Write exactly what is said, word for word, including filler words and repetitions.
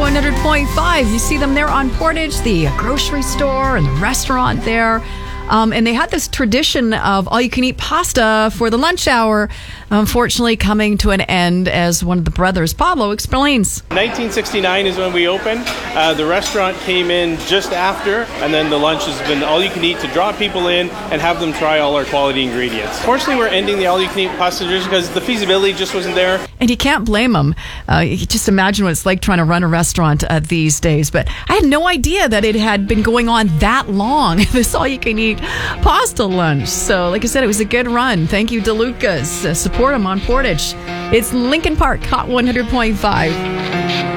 one hundred point five. You see them there on Portage, the grocery store and the restaurant there. Um, and they had this tradition of all-you-can-eat pasta for the lunch hour, unfortunately coming to an end, as one of the brothers, Pablo, explains. nineteen sixty-nine is when we opened. Uh, the restaurant came in just after, and then the lunch has been all-you-can-eat to draw people in and have them try all our quality ingredients. Fortunately, we're ending the all-you-can-eat pasta just because the feasibility just wasn't there. And you can't blame them. Uh, you just imagine what it's like trying to run a restaurant uh, these days. But I had no idea that it had been going on that long, this all-you-can-eat pasta lunch. So, like I said, it was a good run. Thank you, DeLucas. Uh, support them on Portage. It's Lincoln Park, Hot one hundred point five.